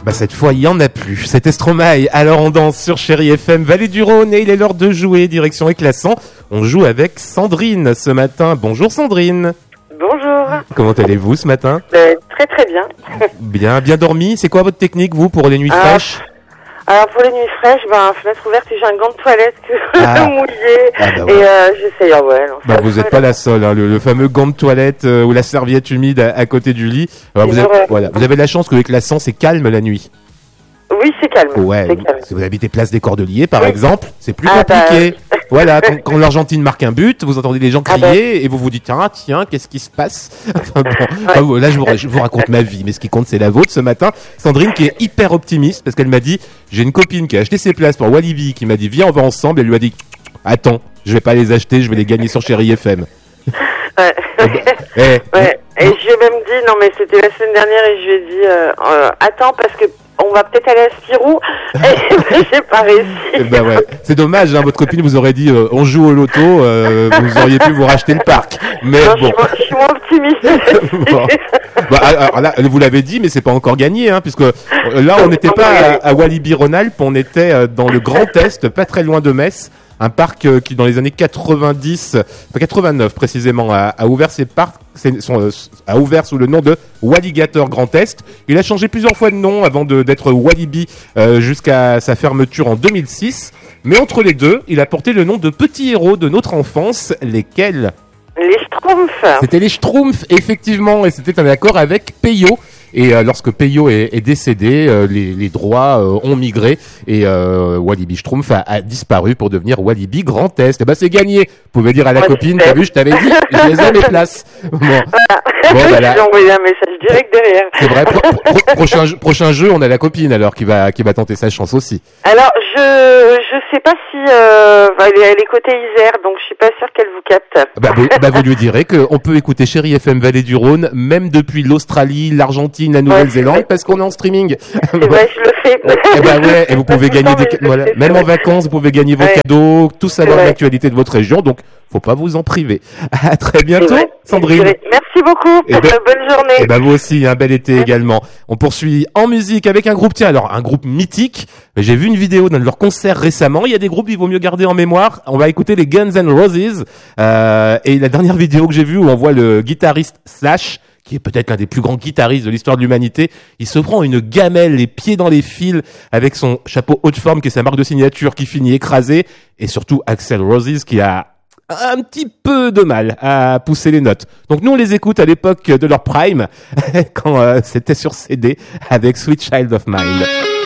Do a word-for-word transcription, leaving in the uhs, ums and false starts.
Bah cette fois, il y en a plus. C'était Stromae. Alors on danse sur Chérie F M, Vallée du Rhône, et il est l'heure de jouer. Direction Éclasson. On joue avec Sandrine ce matin. Bonjour Sandrine. Bonjour. Comment allez-vous ce matin? euh, Très très bien. Bien, bien dormi. C'est quoi votre technique, vous, pour les nuits Ah, fraîches? Alors pour les nuits fraîches, ben, fenêtre ouverte et j'ai un gant de toilette que Ah. mouillé. Ah bah ouais. Et euh, j'essaye, ah ouais. Non, Bah ça vous va, êtes pas la seule, hein, le, le fameux gant de toilette euh, ou la serviette humide à, à côté du lit. Alors, vous, C'est avez, vrai. voilà, vous avez de la chance que Éclasson c'est calme la nuit. Oui, c'est calme. Ouais, c'est calme. si vous habitez Place des Cordeliers par Oui. exemple, c'est plus Ah, compliqué. Voilà, quand, quand l'Argentine marque un but, vous entendez les gens Ah, crier et vous vous dites ah tiens, qu'est-ce qui se passe? Enfin, bon, enfin, bon, là je vous, je vous raconte ma vie, mais ce qui compte c'est la vôtre ce matin. Sandrine qui est hyper optimiste parce qu'elle m'a dit j'ai une copine qui a acheté ses places pour Walibi qui m'a dit viens on va ensemble. Elle lui a dit attends, je vais pas les acheter, je vais les gagner sur Chérie F M. Ouais. Eh, Ouais. Et je lui ai même dit, non mais c'était la semaine dernière et je lui ai dit, euh, euh, attends parce que on va peut-être aller à Spirou. Et ben, j'ai pas réussi. eh ben ouais, c'est dommage, hein, votre copine vous aurait dit euh, on joue au loto, euh, vous auriez pu vous racheter le parc. Mais Non, bon. je, suis moins, je suis moins optimiste. Bon. Bah, alors là, vous l'avez dit, mais c'est pas encore gagné, hein, puisque euh, là, on n'était pas à, à Walibi-Rhône-Alpes, on était euh, dans le Grand Est, pas très loin de Metz, un parc euh, qui, dans les années quatre-vingt-dix, enfin quatre-vingt-neuf précisément, a, a ouvert ses parcs, c'est- son, euh, a ouvert sous le nom de Walligator Grand Est. Il a changé plusieurs fois de nom avant de, d'être Walibi euh, jusqu'à sa fermeture en deux mille six. Mais entre les deux, il a porté le nom de petits héros de notre enfance, lesquels Les Schtroumpfs. c'était les Schtroumpfs, effectivement, et c'était un accord avec Peyo. Et euh, lorsque Peyo est, est décédé, euh, les, les droits euh, ont migré et euh, Walibi Schtroumpf a, a disparu pour devenir Walibi Grand Est. Et ben c'est gagné. Vous pouvez dire à la Ouais, copine, super. t'as vu, je t'avais dit, je les ai mes places. Bon, Bon, Je voilà. lui ai envoyé un message direct derrière. c'est vrai. Pro- pro- prochain, jeu- prochain jeu, on a la copine alors qui va qui va tenter sa chance aussi. Alors, je je sais pas si euh, elle, est, elle est côté Isère, donc je suis pas sûre qu'elle vous capte. Bah vous, bah, vous lui direz qu'on peut écouter Chérie F M Vallée du Rhône, même depuis l'Australie, l'Argentine, la Nouvelle-Zélande, Ouais, c'est parce qu'on est en streaming. C'est vrai, je le fais. Eh ben ouais, et vous pouvez gagner des, Je le voilà, fais, même c'est en vrai. vacances, vous pouvez gagner vos Ouais. cadeaux, tout savoir C'est vrai. l'actualité de votre région, donc faut pas vous en priver. À très C'est bientôt, vrai. Sandrine. Merci beaucoup. Eh ben- Bonne journée. Et ben vous aussi, un bel été également. On poursuit en musique avec un groupe, tiens, alors un groupe mythique. J'ai vu une vidéo d'un de leurs concerts récemment. Il y a des groupes, il vaut mieux garder en mémoire. On va écouter les Guns N' Roses. Euh, et la dernière vidéo que j'ai vue où on voit le guitariste Slash, qui est peut-être l'un des plus grands guitaristes de l'histoire de l'humanité, il se prend une gamelle, les pieds dans les fils, avec son chapeau haute forme qui est sa marque de signature qui finit écrasé, et surtout Axl Roses qui a un petit peu de mal à pousser les notes. Donc nous on les écoute à l'époque de leur prime, quand euh, c'était sur C D avec Sweet Child of Mine.